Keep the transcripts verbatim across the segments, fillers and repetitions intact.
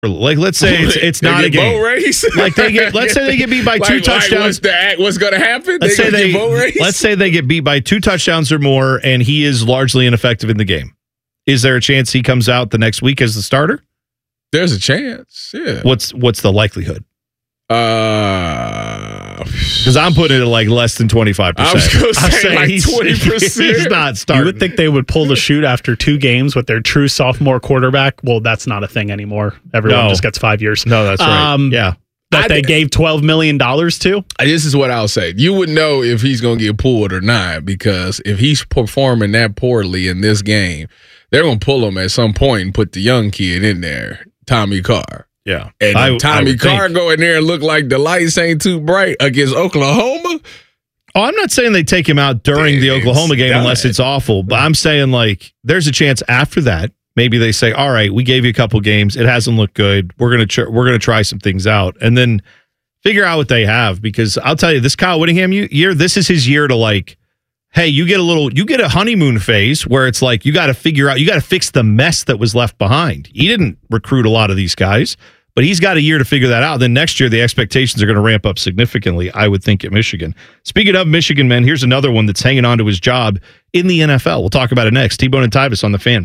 Like, let's say it's, it's they not get a game. Boat race? Like they get. Let's say they get beat by like, two like touchdowns. What's, the, what's going to happen? Let's they say they. get boat race? Let's say they get beat by two touchdowns or more, and he is largely ineffective in the game. Is there a chance he comes out the next week as the starter? There's a chance. Yeah. What's What's the likelihood? Uh, Because I'm putting it at like less than twenty-five percent. I was going to say like he's, twenty percent. He's not starting. You would think they would pull the chute after two games with their true sophomore quarterback. Well, that's not a thing anymore. Everyone No. just gets five years. No, that's right. Um, yeah. That I they did- gave twelve million dollars to? This is what I'll say. You would know if he's going to get pulled or not, because if he's performing that poorly in this game, they're going to pull him at some point and put the young kid in there, Tommy Carr. Yeah. And I- if Tommy I would Carr think- go in there and look like the lights ain't too bright against Oklahoma. Oh, I'm not saying they take him out during the It's Oklahoma game done. unless it's awful, but I'm saying like there's a chance after that. Maybe they say, "All right, we gave you a couple games. It hasn't looked good. We're gonna tr- we're gonna try some things out, and then figure out what they have." Because I'll tell you, this Kyle Whittingham year, this is his year to like, hey, you get a little, you get a honeymoon phase where it's like you got to figure out, you got to fix the mess that was left behind. He didn't recruit a lot of these guys, but he's got a year to figure that out. Then next year, the expectations are going to ramp up significantly, I would think, at Michigan. Speaking of Michigan, man, here's another one that's hanging on to his job in the N F L. We'll talk about it next. T-Bone and Tyvis on the Fan.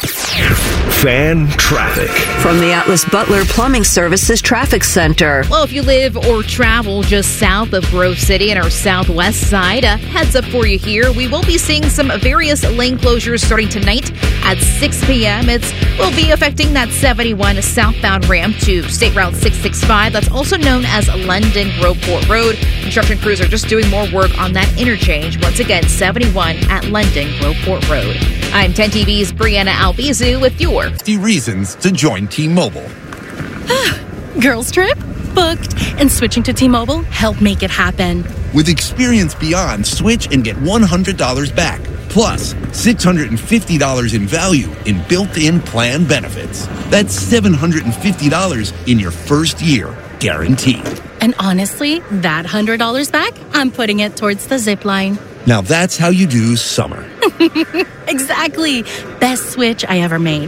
Fan traffic. From the Atlas Butler Plumbing Services Traffic Center. Well, if you live or travel just south of Grove City and our southwest side, a heads up for you here. We will be seeing some various lane closures starting tonight at six p.m. It will be affecting that seventy-one southbound ramp to State Route six sixty-five. That's also known as London Groveport Road. Construction crews are just doing more work on that interchange. Once again, seventy-one at London Groveport Road. I'm ten T V's Brianna Albizu with your fifty reasons to join T-Mobile. Girls trip? Booked. And switching to T-Mobile helped make it happen. With Experience Beyond, switch and get one hundred dollars back. Plus, six hundred fifty dollars in value in built-in plan benefits. That's seven hundred fifty dollars in your first year, guaranteed. And honestly, that one hundred dollars back, I'm putting it towards the zip line. Now that's how you do summer. Exactly. Best switch I ever made.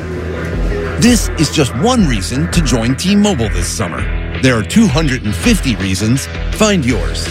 This is just one reason to join T-Mobile this summer. There are two hundred fifty reasons. Find yours.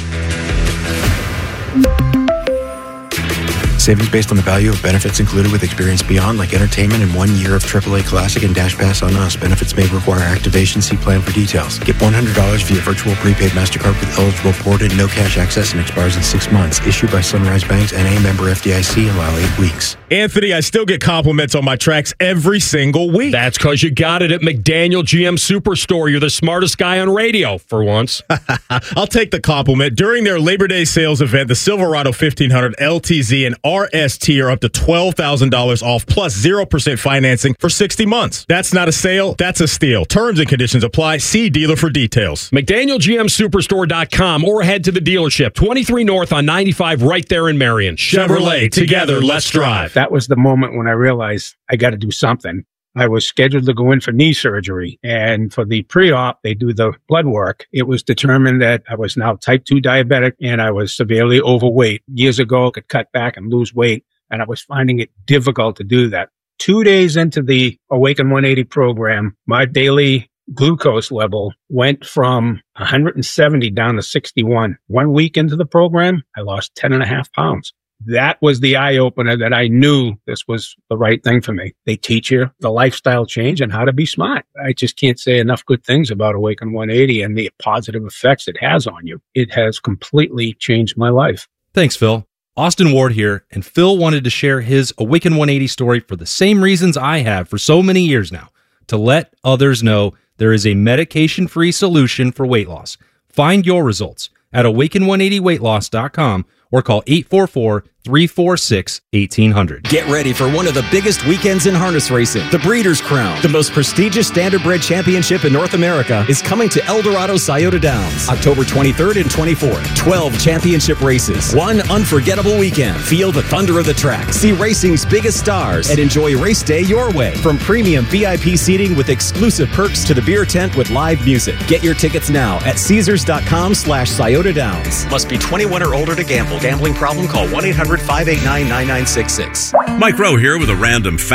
Savings based on the value of benefits included with Experience Beyond, like entertainment and one year of triple A Classic and Dash Pass on us. Benefits may require activation. See plan for details. Get one hundred dollars via virtual prepaid MasterCard with eligible ported no cash access and expires in six months. Issued by Sunrise Banks, N A member F D I C. Allow eight weeks. Anthony, I still get compliments on my tracks every single week. That's because you got it at McDaniel G M Superstore. You're the smartest guy on radio, for once. I'll take the compliment. During their Labor Day sales event, the Silverado fifteen hundred L T Z and R S T are up to twelve thousand dollars off plus zero percent financing for sixty months. That's not a sale, that's a steal. Terms and conditions apply. See dealer for details. McDaniel G M Superstore dot com or head to the dealership. twenty-three North on ninety-five right there in Marion. Chevrolet, together, let's drive. That was the moment when I realized I got to do something. I was scheduled to go in for knee surgery, and for the pre-op, they do the blood work. It was determined that I was now type two diabetic and I was severely overweight. Years ago, I could cut back and lose weight, and I was finding it difficult to do that. Two days into the Awaken one eighty program, my daily glucose level went from one hundred seventy down to sixty-one. One week into the program, I lost ten and a half pounds. That was the eye-opener that I knew this was the right thing for me. They teach you the lifestyle change and how to be smart. I just can't say enough good things about Awaken one eighty and the positive effects it has on you. It has completely changed my life. Thanks, Phil. Austin Ward here, and Phil wanted to share his Awaken one eighty story for the same reasons I have for so many years now, to let others know there is a medication-free solution for weight loss. Find your results at awaken one eighty weight loss dot com or call eight four four, three four six, one eight zero zero. Get ready for one of the biggest weekends in harness racing. The Breeders' Crown, the most prestigious standardbred championship in North America, is coming to El Dorado Scioto Downs, October twenty-third and twenty-fourth. twelve championship races, one unforgettable weekend. Feel the thunder of the track, see racing's biggest stars, and enjoy race day your way. From premium V I P seating with exclusive perks to the beer tent with live music. Get your tickets now at Caesars.com slash Scioto Downs. Must be twenty-one or older to gamble. Gambling problem? Call one eight hundred five eight nine nine nine six six. Mike Rowe here with a random fact.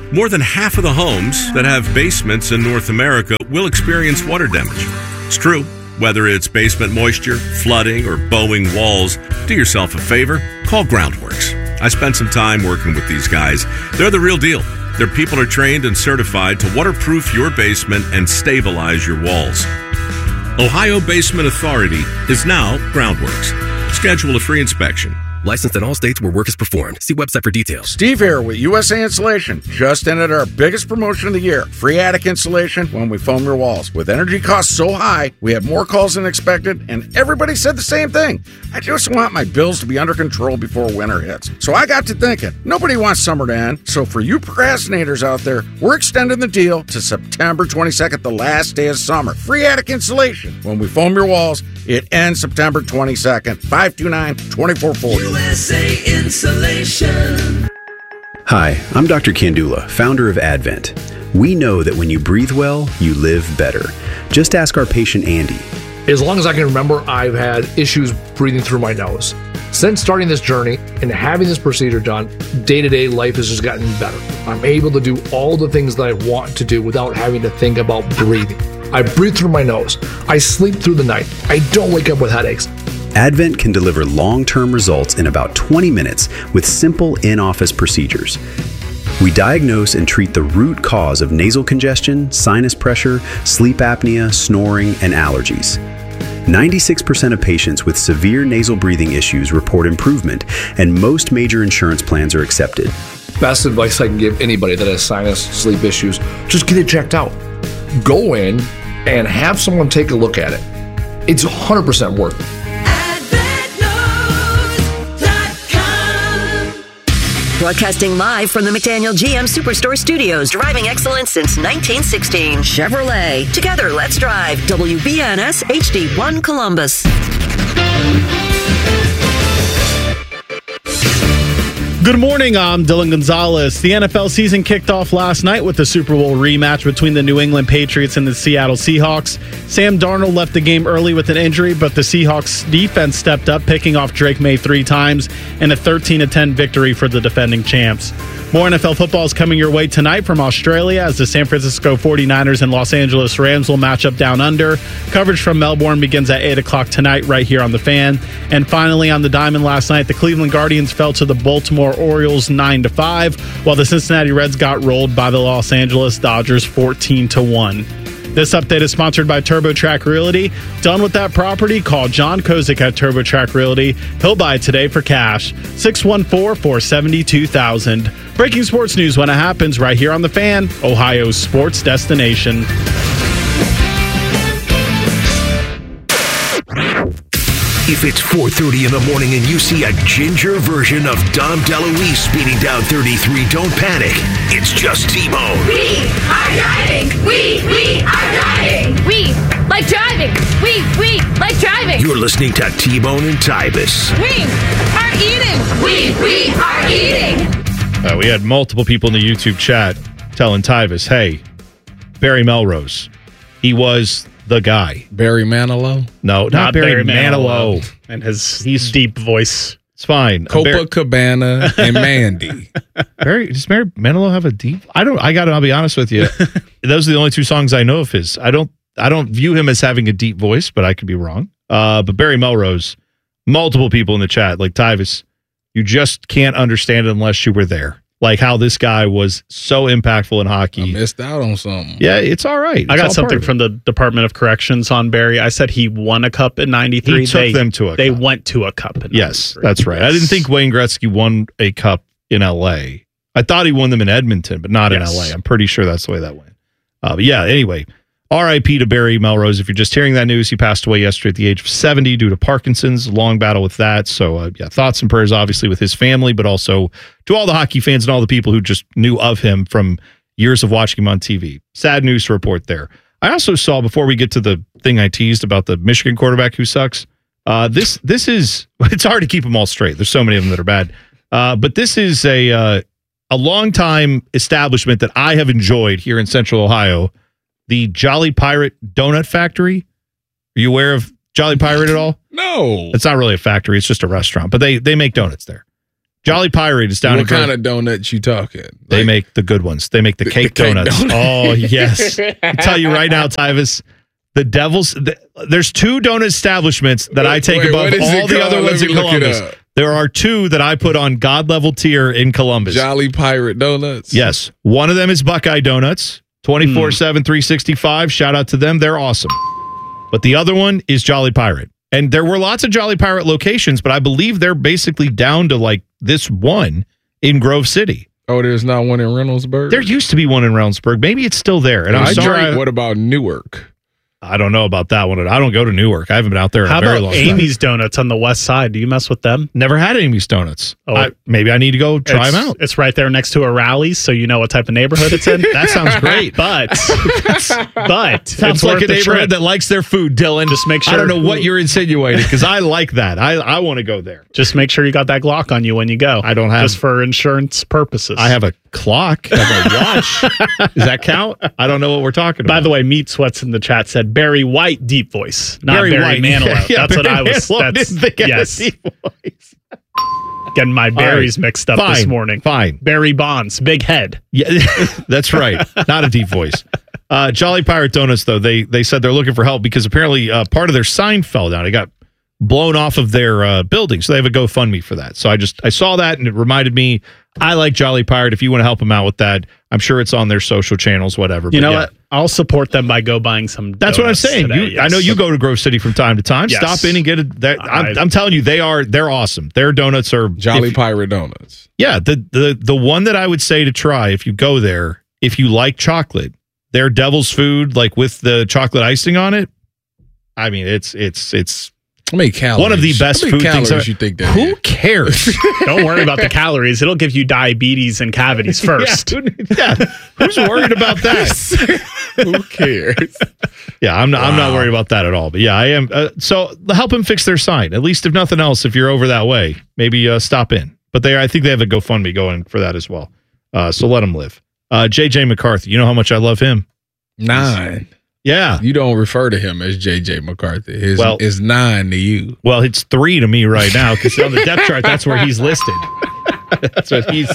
More than half of the homes that have basements in North America will experience water damage. It's true. Whether it's basement moisture, flooding, or bowing walls, do yourself a favor, call Groundworks. I spent some time working with these guys. They're the real deal. Their people are trained and certified to waterproof your basement and stabilize your walls. Ohio Basement Authority is now Groundworks. Schedule a free inspection. Licensed in all states where work is performed. See website for details. Steve here with U S A Insulation. Just ended our biggest promotion of the year. Free attic insulation when we foam your walls. With energy costs so high, we had more calls than expected, and everybody said the same thing. I just want my bills to be under control before winter hits. So I got to thinking, nobody wants summer to end. So for you procrastinators out there, we're extending the deal to September twenty-second, the last day of summer. Free attic insulation when we foam your walls. It ends September twenty-second. five two nine, two four four zero. U S A Insulation. Hi, I'm Doctor Kandula, founder of Advent. We know that when you breathe well, you live better. Just ask our patient Andy. As long as I can remember, I've had issues breathing through my nose. Since starting this journey and having this procedure done, day-to-day life has just gotten better. I'm able to do all the things that I want to do without having to think about breathing. I breathe through my nose. I sleep through the night. I don't wake up with headaches. Advent can deliver long-term results in about twenty minutes with simple in-office procedures. We diagnose and treat the root cause of nasal congestion, sinus pressure, sleep apnea, snoring, and allergies. ninety-six percent of patients with severe nasal breathing issues report improvement, and most major insurance plans are accepted. Best advice I can give anybody that has sinus, sleep issues, just get it checked out. Go in and have someone take a look at it. It's one hundred percent worth it. Broadcasting live from the McDaniel G M Superstore Studios, driving excellence since nineteen sixteen. Chevrolet. Together, let's drive. W B N S H D one Columbus. Good morning, I'm Dylan Gonzalez. The N F L season kicked off last night with the Super Bowl rematch between the New England Patriots and the Seattle Seahawks. Sam Darnold left the game early with an injury, but the Seahawks defense stepped up, picking off Drake May three times in a thirteen to ten victory for the defending champs. More N F L football is coming your way tonight from Australia as the San Francisco forty-niners and Los Angeles Rams will match up down under. Coverage from Melbourne begins at eight o'clock tonight right here on The Fan. And finally on the Diamond last night, the Cleveland Guardians fell to the Baltimore Orioles nine to five, while the Cincinnati Reds got rolled by the Los Angeles Dodgers fourteen to one. This update is sponsored by TurboTrack Realty. Done with that property? Call John Kozik at TurboTrack Realty. He'll buy it today for cash. six one four, four seven two, thousand. Breaking sports news when it happens right here on The Fan, Ohio's sports destination. If it's four thirty in the morning and you see a ginger version of Dom DeLuise speeding down thirty-three, don't panic. It's just T-Bone. We are driving. We, we are driving. We like driving. We, we like driving. You're listening to T-Bone and Tybus. We are eating. We, we are eating. Uh, we had multiple people in the YouTube chat telling Tybus, hey, Barry Melrose, he was the guy. Barry Manilow? No, not, Not Barry, Barry Manilow. Manilow. And his he's deep voice. It's fine. Copacabana and Mandy. Barry, does Barry Manilow have a deep? I don't. I got to. I'll be honest with you. Those are the only two songs I know of his. I don't. I don't view him as having a deep voice, but I could be wrong. Uh, but Barry Melrose, multiple people in the chat, like Tyvis, you just can't understand it unless you were there. Like how this guy was so impactful in hockey. I missed out on something. Yeah, it's all right. It's I got all something from the Department of Corrections on Barry. I said he won a cup in ninety-three. He took they, them to a They cup. went to a cup in Yes, ninety-three. that's right. I didn't think Wayne Gretzky won a cup in L A. I thought he won them in Edmonton, but not Yes. in L A. I'm pretty sure that's the way that went. Uh, but yeah, anyway, R I P to Barry Melrose. If you're just hearing that news, he passed away yesterday at the age of seventy due to Parkinson's. Long battle with that. So, uh, yeah, thoughts and prayers, obviously, with his family, but also to all the hockey fans and all the people who just knew of him from years of watching him on T V. Sad news to report there. I also saw, before we get to the thing I teased about the Michigan quarterback who sucks, uh, this this is, it's hard to keep them all straight. There's so many of them that are bad. Uh, but this is a, uh, a longtime establishment that I have enjoyed here in Central Ohio. The Jolly Pirate Donut Factory. Are you aware of Jolly Pirate at all? No. It's not really a factory. It's just a restaurant. But they they make donuts there. Jolly Pirate is down What in Grove. kind of donuts you talking? They Like- make the good ones. They make the, The- cake, the cake donuts. donuts. Oh, yes. I tell you right now, Tyvis, the Devils, the, there's two donut establishments that I take Wait, above what is all it the called? other ones Let in me look it Columbus. up. There are two that I put on God level tier in Columbus. Jolly Pirate Donuts. Yes. One of them is Buckeye Donuts, twenty-four seven, three sixty-five. Shout out to them. They're awesome. But the other one is Jolly Pirate. And there were lots of Jolly Pirate locations, but I believe they're basically down to like this one in Grove City. Oh, there's not one in Reynoldsburg? There used to be one in Reynoldsburg. Maybe it's still there. And I'm I sorry. drink- What about Newark? I don't know about that one. I don't go to Newark. I haven't been out there in How a very about long time. Amy's Donuts on the west side? Do you mess with them? Never had Amy's Donuts. Oh. I, maybe I need to go try It's- them out. It's right there next to a Rally's, so you know what type of neighborhood it's in. That sounds great. But, but Sounds it's like worth a the neighborhood trip. that likes their food, Dylan. Just make sure. I don't know what you're insinuating because I like that. I, I want to go there. Just make sure you got that Glock on you when you go. I don't have- just for insurance purposes. I have a clock. I have a watch. Does that count? I don't know what we're talking about. By the way, Meat Sweats in the chat said Barry White deep voice, not Barry Barry, White. Manilow. Yeah, that's what Barry I was. Manilow That's didn't think I had a yes. deep voice. Getting my berries right. mixed up Fine. this morning. Fine. Barry Bonds, big head. Yeah, that's right. Not a deep voice. Uh, Jolly Pirate Donuts, though, they they said they're looking for help because apparently uh, part of their sign fell down. It got blown off of their uh, building, so they have a GoFundMe for that. So I just I saw that and it reminded me. I like Jolly Pirate. If you want to help them out with that, I'm sure it's on their social channels, whatever. You But know yeah. what? I'll support them by go buying some. That's what I'm donuts saying. today, You, yes. I know you go to Grove City from time to time. Yes. Stop in and get it. That, I'm, I- I'm telling you, they are they're awesome. Their donuts are Jolly if- Pirate Donuts. Yeah, the the the one that I would say to try if you go there, if you like chocolate, their Devil's Food, like with the chocolate icing on it. I mean, it's it's it's How many calories? one of the best How many food things. calories I- you think that Who is? cares? Don't worry about the calories. It'll give you diabetes and cavities first. Yeah, who- yeah, who's worried about that? Who cares? Yeah, I'm not. I'm not Wow. worried about that at all. But yeah, I am. Uh, so help them fix their sign. At least, if nothing else, if you're over that way, maybe uh, stop in. But they, I think they have a GoFundMe going for that as well. Uh, so let them live. Uh, J J McCarthy, you know how much I love him. Nine. Yeah. You don't refer to him as J J McCarthy. His Well- is nine to you. Well, it's three to me right now because on the depth chart, that's where he's listed. That's what he's.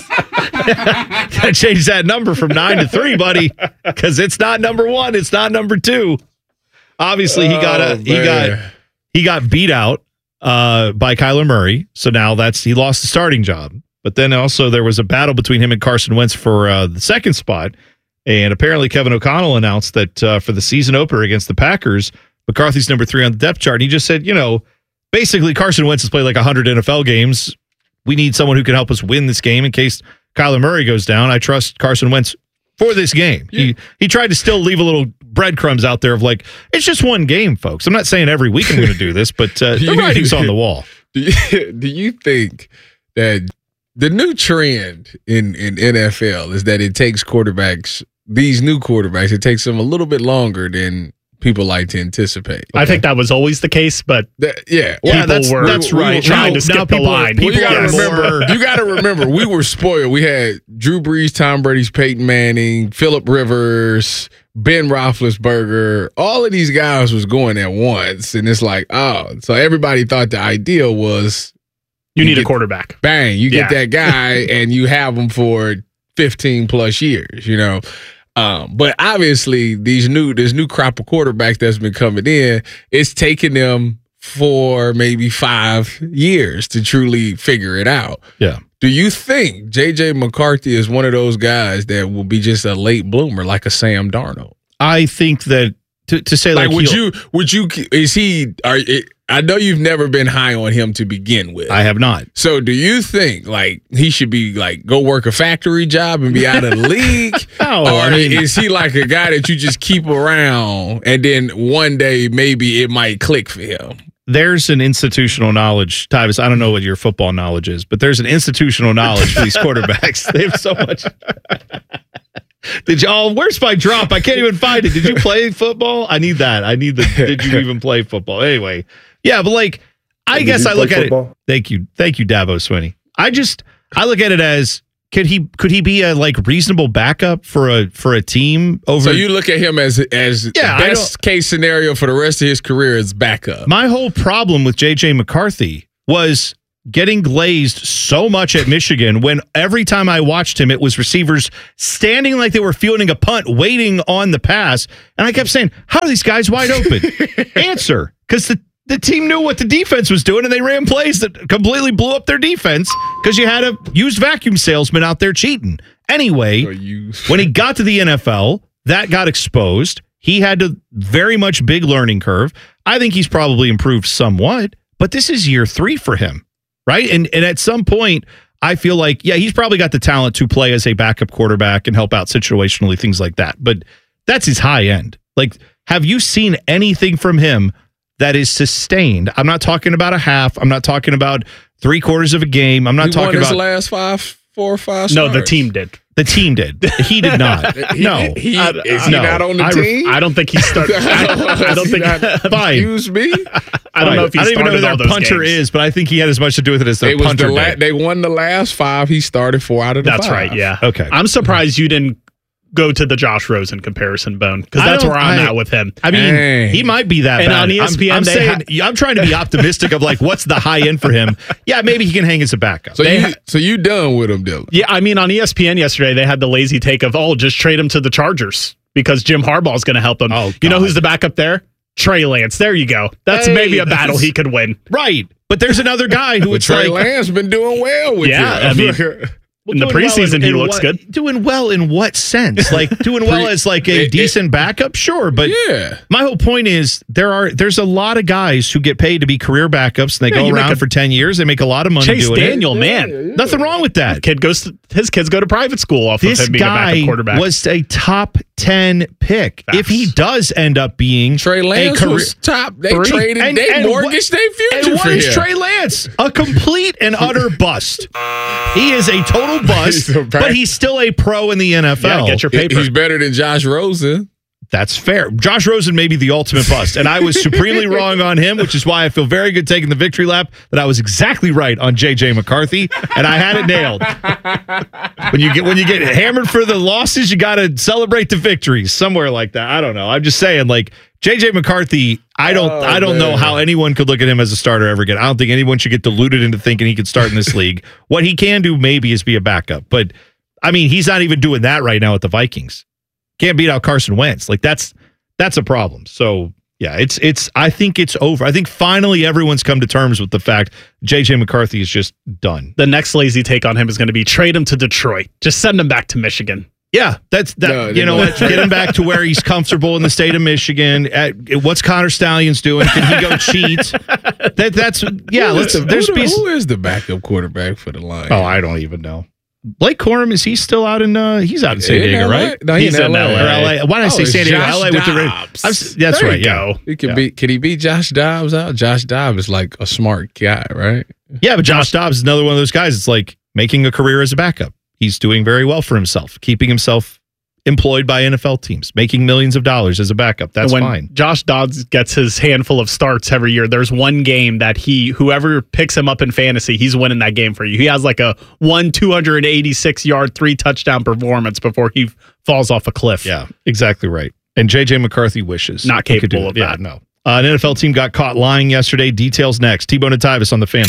Gotta change that number from nine to three, buddy, because it's not number one. It's not number two. Obviously, he got a Oh, he man. got he got beat out uh, by Kyler Murray. So now that's he lost the starting job. But then also there was a battle between him and Carson Wentz for uh, the second spot. And apparently Kevin O'Connell announced that uh, for the season opener against the Packers, McCarthy's number three on the depth chart. And he just said, you know, basically Carson Wentz has played like one hundred N F L games. We need someone who can help us win this game in case Kyler Murray goes down. I trust Carson Wentz for this game. He he tried to still leave a little breadcrumbs out there of like, it's just one game, folks. I'm not saying every week I'm going to do this, but uh, the writing's on the wall. Do you, do you think that the new trend in, in N F L is that it takes quarterbacks, these new quarterbacks, it takes them a little bit longer than people like to anticipate? I think that was always the case, but That- yeah, people Yeah, that's- were, that's we were right. trying Now- to skip now the people are- line. Well, you got to Yes. remember. You got to remember. We were spoiled. We had Drew Brees, Tom Brady's Peyton Manning, Phillip Rivers, Ben Roethlisberger. All of these guys was going at once, and it's like, oh, so everybody thought the idea was you need get- a quarterback. bang, you get Yeah. that guy, and you have him for fifteen plus years. You know. Um, but obviously, these new this new crop of quarterbacks that's been coming in, it's taking them for maybe five years to truly figure it out. Yeah. Do you think J J McCarthy is one of those guys that will be just a late bloomer, like a Sam Darnold? I think that to, to say Like, like, would he'll- you? Would you? Is he? Are I know you've never been high on him to begin with. I have not. So do you think like he should be like go work a factory job and be out of the league? No, or I mean- is he like a guy that you just keep around and then one day maybe it might click for him? There's an institutional knowledge, Tyvis. I don't know what your football knowledge is, but there's an institutional knowledge for these quarterbacks. They have so much. Did y'all? Where's my drop? I can't even find it. Did you play football? I need that. I need the. Did you even play football? Anyway, yeah, but like, I Did guess you I play look at football? it. Thank you, thank you, Dabo Swinney. I just I look at it as could he could he be a like reasonable backup for a for a team over? So you look at him as as Yeah, I best case scenario for the rest of his career is backup. My whole problem with J J McCarthy was getting glazed so much at Michigan when every time I watched him, it was receivers standing like they were fielding a punt, waiting on the pass. And I kept saying, how are these guys wide open? Answer. Because the, the team knew what the defense was doing, and they ran plays that completely blew up their defense because you had a used vacuum salesman out there cheating. Anyway, when he got to the N F L, that got exposed. He had a very much big learning curve. I think he's probably improved somewhat, but this is year three for him. Right. And and at some point, I feel like, yeah, he's probably got the talent to play as a backup quarterback and help out situationally, things like that. But that's his high end. Like, have you seen anything from him that is sustained? I'm not talking about a half. I'm not talking about three quarters of a game. I'm not he talking won his about last five, four or five. No, starts. the team did. The team did. He did not. he, no. He, I, is he no. not on the I, team? I don't think he started. I, I don't think. Fine. Excuse me? I don't know if he I don't even know who started their all those punter games. is, but I think he had as much to do with it as their They, was punter the la- did. they won the last five. He started four out of the That's five. right. Yeah. Okay. I'm surprised you didn't go to the Josh Rosen comparison, Bone, because I that's don't- where I'm I- at with him. I mean, Dang. he might be that And bad. on E S P N, I'm, I'm they saying, ha- I'm trying to be optimistic of like, what's the high end for him? Yeah, maybe he can hang as a backup. So They you, ha- so you done with him, Dylan? Yeah, I mean, on E S P N yesterday, they had the lazy take of, oh, just trade him to the Chargers because Jim Harbaugh's going to help him. Oh, you know God. who's the backup there? Trey Lance. There you go. That's Hey, maybe a this battle is- he could win. Right. But there's another guy who But it's Trey like, Lance been doing well with Yeah, you. I mean, in the doing well preseason, in- he in looks what- good. Doing well in what sense? Like doing well as like a It- it- decent backup? Sure. But yeah. my whole point is there are there's a lot of guys who get paid to be career backups and they Yeah, go you make around a- for ten years. They make a lot of money Chase doing Daniel, it. man. Nothing wrong with that. Kid goes to, his kids go to private school off This of him being a guy backup quarterback. was a top ten pick. Facts. If he does end up being Trey Lance a career, was top. They Three. traded. And- they and mortgaged what- their future And what for is him. Trey Lance? A complete and utter bust. He is a total bust, He's a back- but he's still a pro in the N F L. Yeah, get your He- paper. He's better than Josh Rosen. That's fair. Josh Rosen may be the ultimate bust, and I was supremely wrong on him, which is why I feel very good taking the victory lap that I was exactly right on J J McCarthy, and I had it nailed. When you get when you get hammered for the losses, you got to celebrate the victories somewhere like that. I don't know. I'm just saying, like J J McCarthy, I don't Oh, I don't know man. how anyone could look at him as a starter ever again. I don't think anyone should get deluded into thinking he could start in this league. What he can do maybe is be a backup, but I mean, he's not even doing that right now at the Vikings. Can't beat out Carson Wentz. Like that's that's a problem. So yeah, it's it's I think it's over. I think finally everyone's come to terms with the fact J J McCarthy is just done. The next lazy take on him is going to be trade him to Detroit. Just send him back to Michigan. Yeah, that's that. No, you know no. what? Get him back to where he's comfortable in the state of Michigan. At, what's Connor Stallions doing? Can he go cheat? That that's yeah. Who is Let's the, there's who, be. who is the backup quarterback for the Lions? Oh, I don't even know. Blake Corum, is he still out in? Uh, he's out in San In Diego, L A? right? No, he's he's in L A. Or L A. Why did I Oh, say it's San Diego? Josh L A with the Raiders. Dobbs. I'm s- That's There right. you Yeah. go. He could Yeah. beat. Could he beat Josh Dobbs out? Josh Dobbs is like a smart guy, right? Yeah, but Josh Dobbs is another one of those guys. It's like making a career as a backup. He's doing very well for himself, keeping himself employed by N F L teams, making millions of dollars as a backup. That's And when fine. Josh Dobbs gets his handful of starts every year, there's one game that he, whoever picks him up in fantasy, he's winning that game for you. He has like a one two hundred eighty-six yard, three touchdown performance before he falls off a cliff. Yeah, exactly right. And J J McCarthy wishes. Not he could do capable it. of Yeah, that. no. Uh, an N F L team got caught lying yesterday. Details next. T-Bone and Tyvis on the Fan.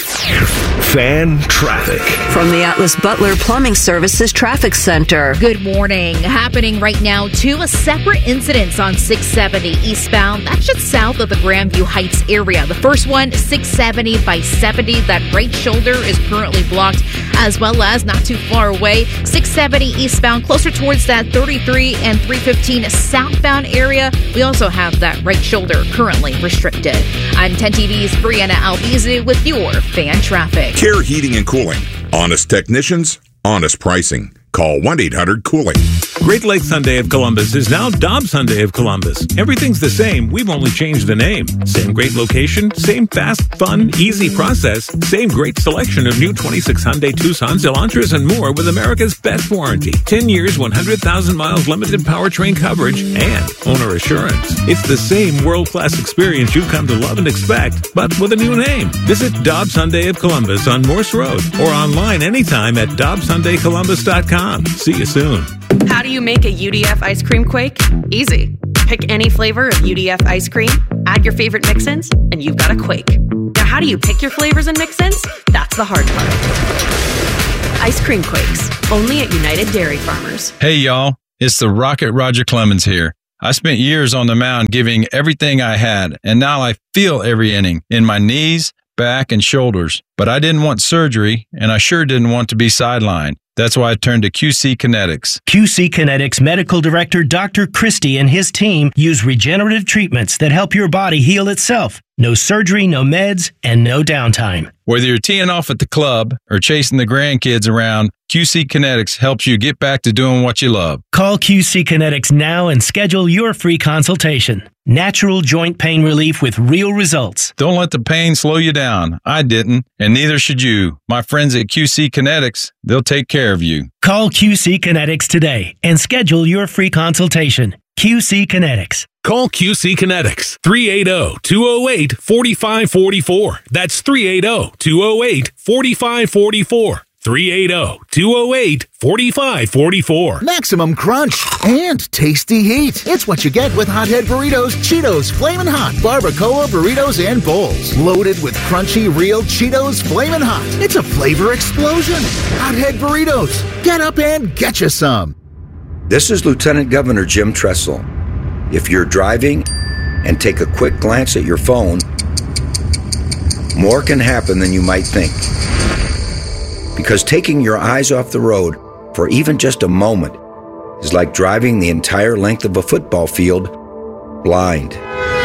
Fan traffic. From the Atlas Butler Plumbing Services Traffic Center. Good morning. Happening right now, two separate incidents on six seventy eastbound. That's just south of the Grandview Heights area. The first one, six seventy by seventy. That right shoulder is currently blocked, as well as not too far away, six seventy eastbound, closer towards that thirty-three and three fifteen southbound area. We also have that right shoulder currently restricted. I'm ten T V's Brianna Albizu with your fan traffic. Care Heating and Cooling. Honest technicians, honest pricing. Call one eight hundred cooling. Great Lakes Hyundai of Columbus is now Dobbs Hyundai of Columbus. Everything's the same. We've only changed the name. Same great location, same fast, fun, easy process, same great selection of new twenty-six Hyundai Tucsons, Elantras, and more with America's best warranty. ten years, one hundred thousand miles limited powertrain coverage, and owner assurance. It's the same world-class experience you've come to love and expect, but with a new name. Visit Dobbs Hyundai of Columbus on Morse Road or online anytime at Dobbs Hyundai Columbus dot com. See you soon. How do you make a U D F ice cream quake? Easy. Pick any flavor of U D F ice cream, add your favorite mix-ins, and you've got a quake. Now, how do you pick your flavors and mix-ins? That's the hard part. Ice Cream Quakes, only at United Dairy Farmers. Hey, y'all. It's the Rocket Roger Clemens here. I spent years on the mound giving everything I had, and now I feel every inning in my knees, back, and shoulders. But I didn't want surgery, and I sure didn't want to be sidelined. That's why I turned to Q C Kinetics. Q C Kinetics Medical Director Doctor Christie and his team use regenerative treatments that help your body heal itself. No surgery, no meds, and no downtime. Whether you're teeing off at the club or chasing the grandkids around, Q C Kinetics helps you get back to doing what you love. Call Q C Kinetics now and schedule your free consultation. Natural joint pain relief with real results. Don't let the pain slow you down. I didn't, and neither should you. My friends at Q C Kinetics, they'll take care of you. Call Q C Kinetics today and schedule your free consultation. Q C Kinetics. Call Q C Kinetics, three eight zero, two zero eight, four five four four. That's three eight zero, two zero eight, four five four four. three eight zero, two zero eight, four five four four. Maximum crunch and tasty heat. It's what you get with Hothead Burritos, Cheetos, Flamin' Hot, Barbacoa Burritos, and Bowls. Loaded with crunchy, real Cheetos Flamin' Hot. It's a flavor explosion. Hothead Burritos. Get up and get you some. This is Lieutenant Governor Jim Tressel. If you're driving and take a quick glance at your phone, more can happen than you might think. Because taking your eyes off the road for even just a moment is like driving the entire length of a football field blind.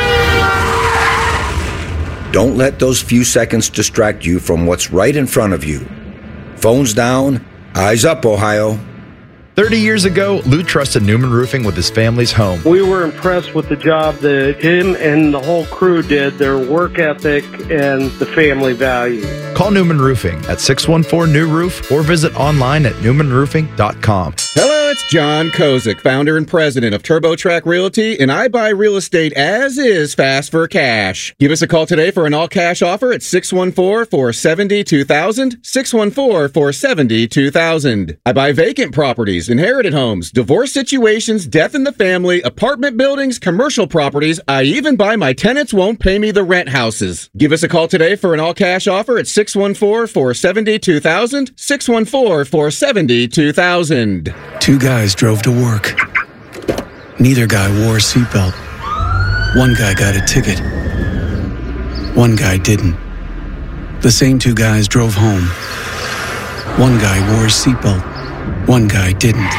Don't let those few seconds distract you from what's right in front of you. Phones down, eyes up, Ohio. thirty years ago, Lou trusted Newman Roofing with his family's home. We were impressed with the job that him and the whole crew did, their work ethic and the family value. Call Newman Roofing at six one four, new roof or visit online at newman roofing dot com. Hello, it's John Kozik, founder and president of TurboTrack Realty, and I buy real estate as is fast for cash. Give us a call today for an all-cash offer at six one four, four seven zero, two thousand, six one four, four seven zero, two thousand. I buy vacant properties, inherited homes, divorce situations, death in the family, apartment buildings, commercial properties. I even buy my tenants won't pay me the rent houses. Give us a call today for an all-cash offer at six one four, four seven zero, two thousand, six one four, four seven zero, two thousand. Two guys drove to work. Neither guy wore a seatbelt. One guy got a ticket. One guy didn't. The same two guys drove home. One guy wore a seatbelt. One guy didn't.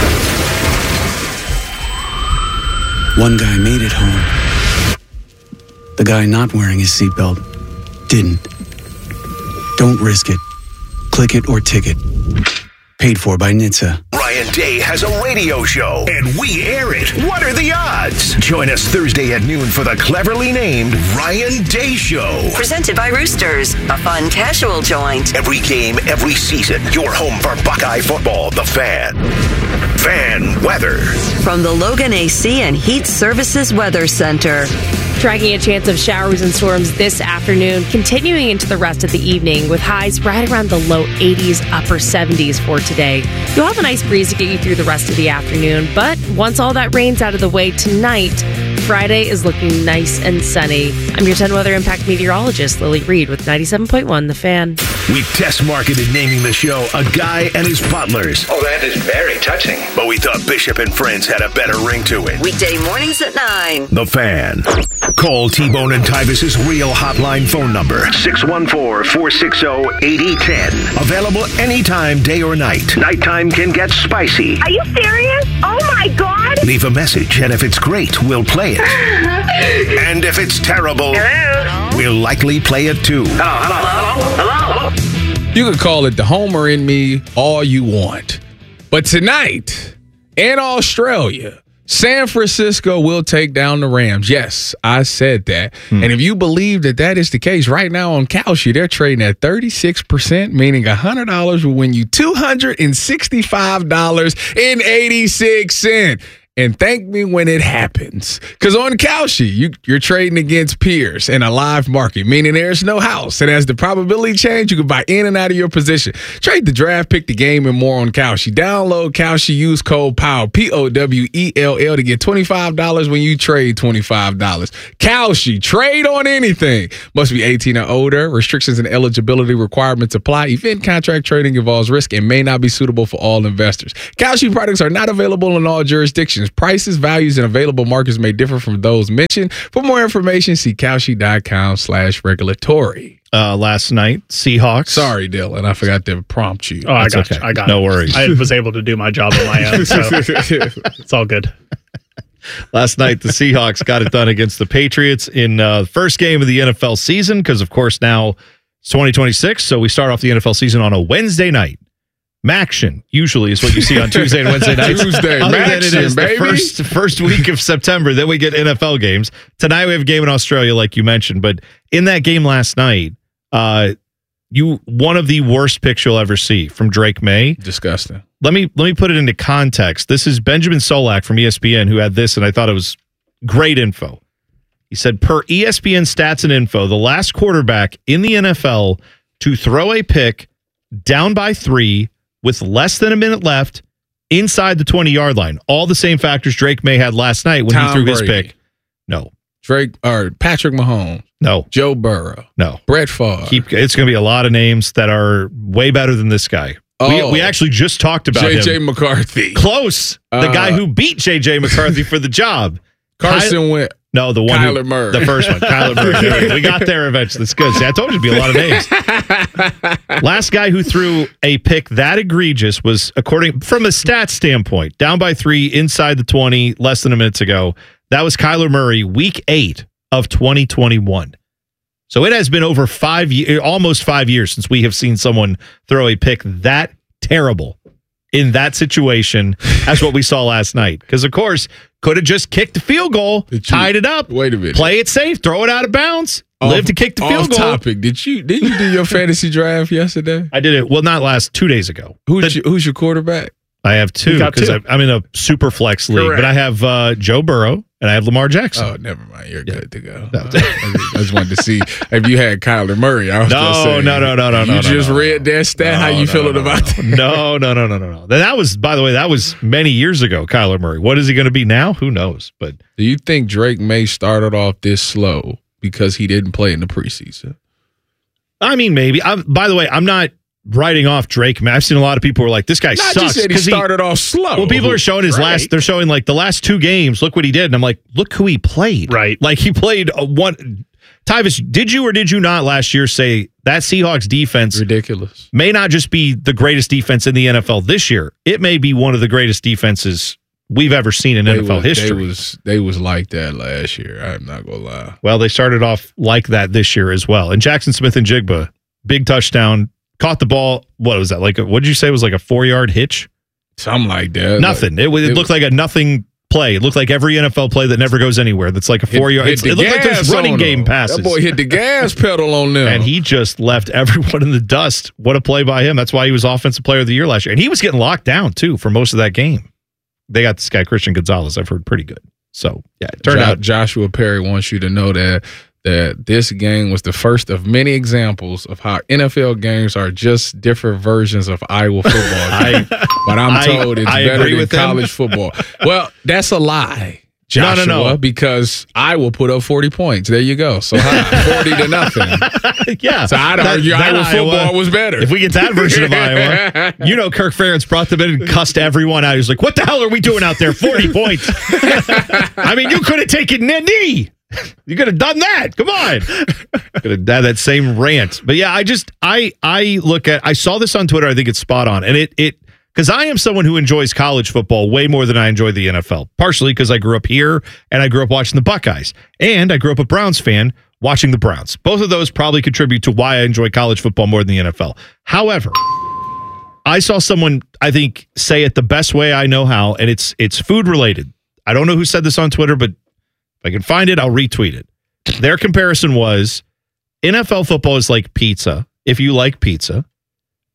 One guy made it home. The guy not wearing his seatbelt didn't. Don't risk it. Click it or ticket. Paid for by N H T S A. Ryan Day has a radio show, and we air it. What are the odds? Join us Thursday at noon for the cleverly named Ryan Day Show. Presented by Roosters, a fun casual joint. Every game, every season, your home for Buckeye football, The Fan. Fan weather. From the Logan A C and Heat Services Weather Center. Tracking a chance of showers and storms this afternoon, continuing into the rest of the evening with highs right around the low eighties, upper seventies for today. You'll have a nice breeze to get you through the rest of the afternoon, but once all that rain's out of the way tonight, Friday is looking nice and sunny. I'm your ten Weather Impact meteorologist, Lily Reed, with ninety-seven point one The Fan. We test marketed naming the show A Guy and His Butlers. Oh, that is very touching. But we thought Bishop and Friends had a better ring to it. Weekday mornings at nine. The Fan. Call T-Bone and Tyvis's real hotline phone number, six one four, four six zero, eight zero one zero. Available anytime, day or night. Nighttime can get spicy. Are you serious? Oh, my God. Leave a message, and if it's great, we'll play it. And if it's terrible, hello? We'll likely play it too. Hello, hello, hello, hello, hello. You can call it the Homer in me all you want. But tonight, in Australia, San Francisco will take down the Rams. Yes, I said that. Hmm. And if you believe that that is the case, right now on Kalshi, they're trading at thirty-six percent, meaning one hundred dollars will win you two hundred sixty-five dollars and eighty-six cents. and thank me when it happens. Because on Kalshi, you, you're trading against peers in a live market, meaning there's no house. And as the probability change, you can buy in and out of your position. Trade the draft, pick the game, and more on Kalshi. Download Kalshi, use code POWER, P O W E L L, to get twenty-five dollars when you trade twenty-five dollars. Kalshi, trade on anything. Must be eighteen or older. Restrictions and eligibility requirements apply. Event contract trading involves risk and may not be suitable for all investors. Kalshi products are not available in all jurisdictions. Prices, values, and available markets may differ from those mentioned. For more information, see Kalshi.com slash regulatory. Uh, last night, Seahawks. Sorry, Dylan. I forgot to prompt you. Oh, I That's got okay. you. I got No it. worries. I was able to do my job on my end, so it's all good. Last night, the Seahawks got it done against the Patriots in uh, the first game of the N F L season because, of course, now it's twenty twenty-six, so we start off the N F L season on a Wednesday night. Maction usually is what you see on Tuesday and Wednesday nights. Tuesday, Other than it Maction, is baby. the first, first week of September. Then we get N F L games. Tonight we have a game in Australia, like you mentioned. But in that game last night, uh, you one of the worst picks you'll ever see from Drake May. Disgusting. Let me let me put it into context. This is Benjamin Solak from E S P N who had this, and I thought it was great info. He said, per E S P N stats and info, the last quarterback in the N F L to throw a pick down by three with less than a minute left inside the twenty-yard line. All the same factors Drake May had last night when Tom he threw his Brady. pick. No. Drake or Patrick Mahomes. No. Joe Burrow. No. Brett Favre. Keep. It's going to be a lot of names that are way better than this guy. Oh. We, we actually just talked about J J him. McCarthy. Close. The Uh, guy who beat J J McCarthy for the job. Carson Wentz. No, the one Kyler who, Murray. the first one, Kyler Murray. There we go. We got there eventually. That's good. See, I told you it'd be a lot of names. Last guy who threw a pick that egregious was, according from a stats standpoint, down by three inside the twenty less than a minute ago. That was Kyler Murray, week eight of twenty twenty-one. So it has been over five years, almost five years since we have seen someone throw a pick that terrible in that situation as what we saw last night. Because, of course, could have just kicked the field goal, tied it up, Wait a minute. play it safe, throw it out of bounds, live to kick the field off goal. topic. Did you did you do your fantasy draft yesterday? I did it. Well, not last two days ago. Who's your, who's your quarterback? I have two You got because two. I'm in a super flex league, Correct. but I have uh, Joe Burrow and I have Lamar Jackson. Oh, never mind. You're good to go. I just- I just wanted to see if you had Kyler Murray. I was No, just saying, no, no, no, no, You no, no, just no, read that stat. How No, you no, feeling no, about that? No, no, no, no, no, no. That was, by the way, that was many years ago, Kyler Murray. What is he going to be now? Who knows? But Do you think Drake May started off this slow because he didn't play in the preseason? I mean, maybe. I'm, by the way, I'm not writing off Drake. Man, I've seen a lot of people who are like, this guy No, I sucks. just said he 'cause started off slow. Well, people are showing his Right. last, they're showing like the last two games. Look what he did. And I'm like, look who he played. Right. Like he played a one. Tyvis, did you or did you not last year say that Seahawks defense ridiculous may not just be the greatest defense in the N F L this year? It may be one of the greatest defenses we've ever seen in They N F L was, history. They was, they was like that last year. I'm not going to lie. Well, they started off like that this year as well. And Jackson Smith and Jigba, big touchdown, caught the ball. What was that? Like, what did you say it was like a four yard hitch? Something like that. Nothing. It, was- it it looked like a nothing play. It looked like every N F L play that never goes anywhere. That's like a four yard. Hit It the looked like gas those running on game him. passes. That boy hit the gas pedal on them. And he just left everyone in the dust. What a play by him. That's why he was Offensive Player of the Year last year. And he was getting locked down, too, for most of that game. They got this guy, Christian Gonzalez, I've heard pretty good. So, yeah, it turned Jo- out. Joshua Perry wants you to know that that this game was the first of many examples of how N F L games are just different versions of Iowa football. I- but I'm I- told it's I better agree than with him. college football. Well, that's a lie. No, Joshua, no, no. because Iowa put up forty points. There you go. So high, forty to nothing. Yeah. So I'd That- argue that Iowa football Iowa- was better. If we get that version of Iowa, you know, Kirk Ferentz brought them in and cussed everyone out. He was like, what the hell are we doing out there? forty points. I mean, you could have taken a knee. You could have done that. Come on. Could have done that same rant. But yeah, I just, I, I look at, I saw this on Twitter. I think it's spot on. And it, it, because I am someone who enjoys college football way more than I enjoy the N F L, partially because I grew up here and I grew up watching the Buckeyes. And I grew up a Browns fan watching the Browns. Both of those probably contribute to why I enjoy college football more than the N F L. However, I saw someone, I think, say it the best way I know how, and it's it's food related. I don't know who said this on Twitter, but if I can find it, I'll retweet it. Their comparison was N F L football is like pizza, if you like pizza,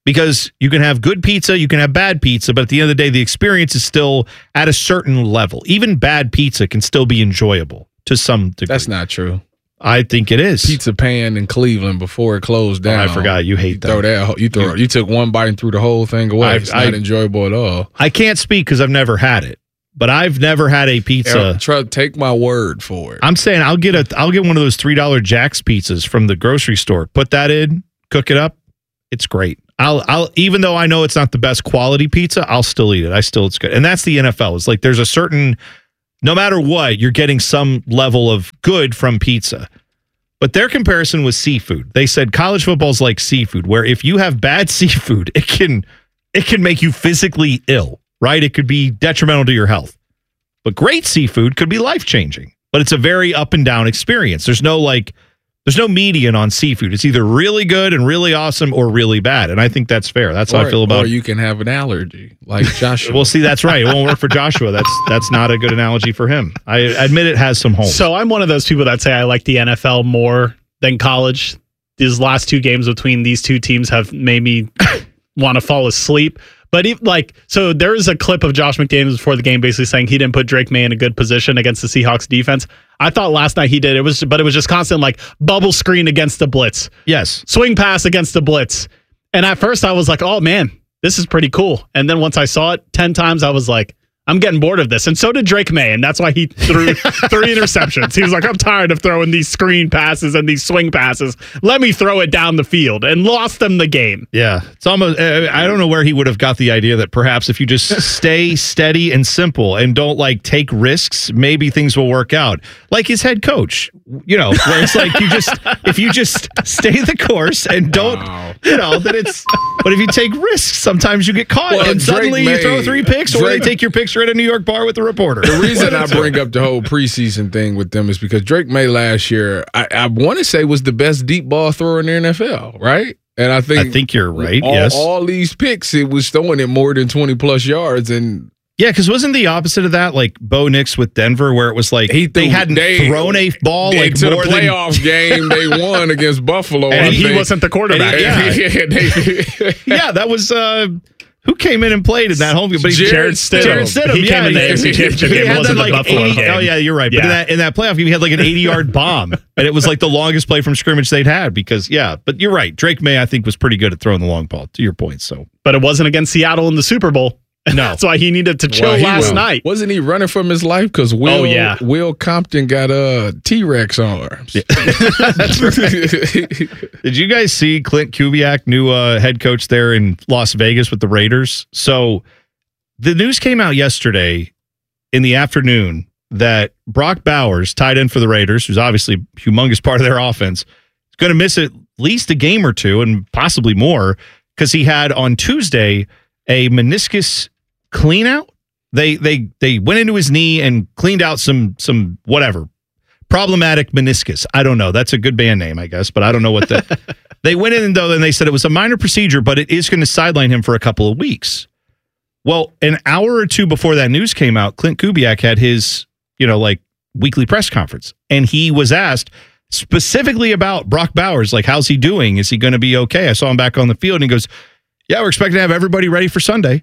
because you can have good pizza, you can have bad pizza, but at the end of the day, the experience is still at a certain level. Even bad pizza can still be enjoyable to some degree. That's not true. I think it is. Pizza Pan in Cleveland before it closed down. Oh, I forgot. You hate you that. Throw that. You throw. You took one bite and threw the whole thing away. I've, it's not I've, enjoyable at all. I can't speak because I've never had it, but I've never had a pizza. Yeah, try, take my word for it. I'm saying I'll get a. I'll get one of those three dollar Jack's pizzas from the grocery store. Put that in, cook it up. It's great. I'll. I'll. Even though I know it's not the best quality pizza, I'll still eat it. I still. It's good, and that's the N F L. It's like there's a certain. No matter what, you're getting some level of good from pizza. But their comparison was seafood. They said college football is like seafood, where if you have bad seafood, it can it can make you physically ill, right? It could be detrimental to your health. But great seafood could be life-changing. But it's a very up and down experience. There's no like there's no median on seafood. It's either really good and really awesome or really bad. And I think that's fair. That's or, how I feel about it. Or it. you can have an allergy, like Joshua. Well, see, that's right. It won't work for Joshua. That's that's not a good analogy for him. I admit it has some holes. So I'm one of those people that say I like the N F L more than college. These last two games between these two teams have made me want to fall asleep. But even, like, so there is a clip of Josh McDaniels before the game basically saying he didn't put Drake May in a good position against the Seahawks defense. I thought last night he did. It was, but it was just constant like bubble screen against the blitz. Yes. Swing pass against the blitz. And at first I was like, oh man, this is pretty cool. And then once I saw it ten times, I was like, I'm getting bored of this. And so did Drake May. And that's why he threw three interceptions. He was like, I'm tired of throwing these screen passes and these swing passes. Let me throw it down the field, and lost them the game. Yeah. It's almost, uh, I don't know where he would have got the idea that perhaps if you just stay steady and simple and don't like take risks, maybe things will work out. Like his head coach, you know, where it's like you just, if you just stay the course and don't, wow. you know, that it's, but if you take risks, sometimes you get caught well, and suddenly May, you throw three picks Drake, or they take your picture at a New York bar with a reporter. The reason I bring up the whole preseason thing with them is because Drake May last year, I, I want to say was the best deep ball thrower in the N F L, right? And I think I think you're right. All, yes, all these picks, it was throwing it more than twenty plus yards, and yeah, because wasn't the opposite of that like Bo Nix with Denver, where it was like he threw, they hadn't they, thrown a ball they, like to more the playoff than, game they won against Buffalo, and I he think. wasn't the quarterback. And he, yeah, yeah, yeah, that was. Uh, Who came in and played in that home game? But Jared, Jared Stidham. Jared Stidham. He yeah, came in the A F C Championship game. It wasn't the Buffalo eighty, game. Oh, yeah, you're right. But yeah. in, that, in that playoff game, he had like an eighty-yard bomb. And it was like the longest play from scrimmage they'd had because, yeah. But you're right. Drake May, I think, was pretty good at throwing the long ball, to your point. So, But it wasn't against Seattle in the Super Bowl. No. That's why he needed to chill well, last was, night. Wasn't he running from his life? Because Will, oh, yeah. Will Compton got uh, T-Rex arms. Yeah. That's right. Did you guys see Clint Kubiak, new uh, head coach there in Las Vegas with the Raiders? So the news came out yesterday in the afternoon that Brock Bowers, tight end for the Raiders, who's obviously a humongous part of their offense, is going to miss at least a game or two and possibly more because he had on Tuesday a meniscus clean out. They they they went into his knee and cleaned out some some whatever problematic meniscus. I don't know. That's a good band name, I guess, but I don't know what the they went in though and they said it was a minor procedure, but it is going to sideline him for a couple of weeks. Well, an hour or two before that news came out, Clint Kubiak had his, you know, like weekly press conference, and he was asked specifically about Brock Bowers, like how's he doing? Is he going to be okay? I saw him back on the field, and he goes, yeah, we're expecting to have everybody ready for Sunday.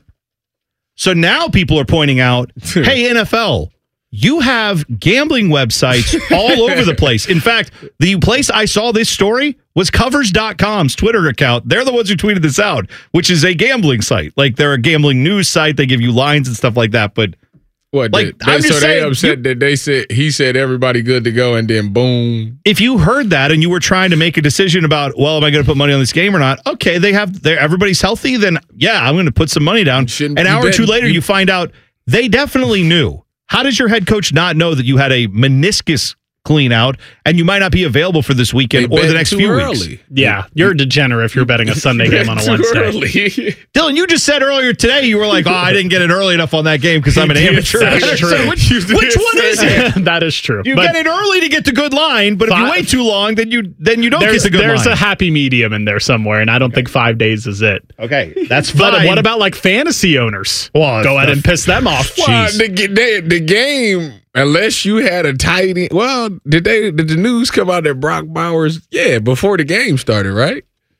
So now people are pointing out, hey, N F L, you have gambling websites all over the place. In fact, the place I saw this story was Covers dot com's Twitter account. They're the ones who tweeted this out, which is a gambling site. Like, they're a gambling news site. They give you lines and stuff like that. But What? Like, they, I'm so just they saying, upset you, that they said he said everybody good to go, and then boom. If you heard that and you were trying to make a decision about, well, am I going to put money on this game or not? Okay, they have they're, everybody's healthy. Then yeah, I'm going to put some money down. An hour or two later, you, you find out they definitely knew. How does your head coach not know that you had a meniscus clean out and you might not be available for this weekend or the next few early. weeks? Yeah, you're a degenerate if you're betting a Sunday game on a Wednesday. Dylan, you just said earlier today you were like, oh, I didn't get it early enough on that game because I'm an amateur. That's true. So which, which one is it? That is true. You but get it early to get the good line, but five, if you wait too long, then you then you don't get the good there's line. There's a happy medium in there somewhere, and I don't okay. think five days is it. Okay, that's fine. But what about like fantasy owners? Well, Go ahead and piss them off. Well, the, the, the game, unless you had a tight end. Well, did they? Did the news come out that Brock Bowers? Yeah, before the game started, right?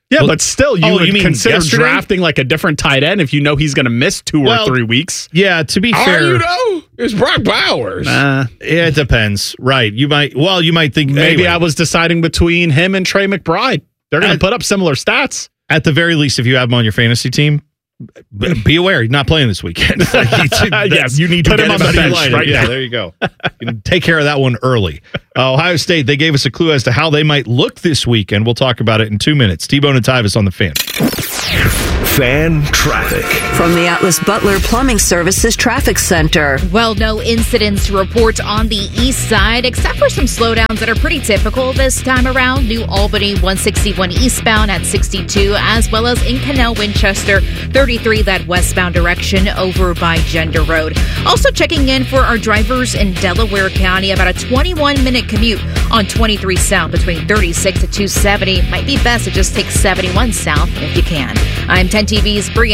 Yeah, Well, but still, you oh, would you mean consider yesterday? drafting like a different tight end if you know he's going to miss two Well, or three weeks. Yeah, to be Are fair, you though? It's Brock Bowers. Uh, yeah, it depends. Right? You might. Well, you might think maybe anyway, I was deciding between him and Trey McBride. They're going to At- put up similar stats. at the very least, if you have him on your fantasy team, b- be aware he's not playing this weekend. Like, he- that- Yes, you need to put get him on the out of your bench lineup. right Yeah, now. there you go. You can take care of that one early. Uh, Ohio State, they gave us a clue as to how they might look this weekend. We'll talk about it in two minutes. T-Bone and Tyvis on the Fan. Fan traffic. From the Atlas Butler Plumbing Services Traffic Center. Well, no incidents to report on the east side, except for some slowdowns that are pretty typical this time around. New Albany, one sixty-one eastbound at sixty-two, as well as in Canal Winchester, thirty-three that westbound direction over by Gender Road. Also checking in for our drivers in Delaware County, about a twenty-one minute commute on twenty-three south between thirty-six to two seventy. Might be best to just take seventy-one south if you can. I'm ten T V's Brianna.